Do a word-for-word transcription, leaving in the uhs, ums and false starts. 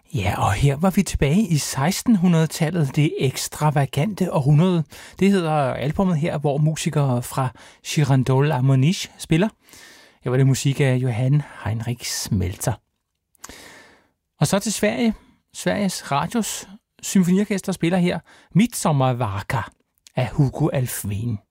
Ja, og her var vi tilbage i sekstenhundredetallet, det ekstravagante århundrede. Det hedder albumet her, hvor musikere fra Girandole Harmoniche spiller. Her var det musik af Johann Heinrich Smelter. Og så til Sverige. Sveriges Radios symfoniorkester spiller her Midsommarvaka af Hugo Alfvén.